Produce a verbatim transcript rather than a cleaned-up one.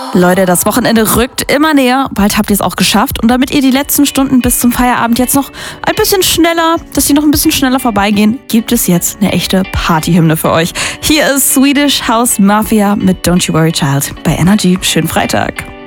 Leute, das Wochenende rückt immer näher. Bald habt ihr es auch geschafft. Und damit ihr die letzten Stunden bis zum Feierabend jetzt noch ein bisschen schneller, dass sie noch ein bisschen schneller vorbeigehen, gibt es jetzt eine echte Partyhymne für euch. Hier ist Swedish House Mafia mit Don't You Worry Child bei Energy. Schönen Freitag.